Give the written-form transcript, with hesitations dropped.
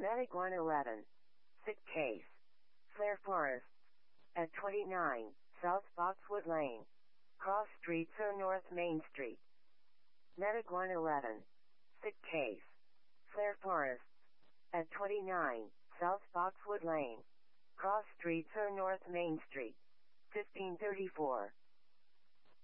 Metaguan 11. Sick case. Flare Forest. At 29, South Boxwood Lane. Cross Street or North Main Street. Metaguan 11. Sick case. Flare Forest. At 29, South Boxwood Lane. Cross Street or North Main Street. 1534.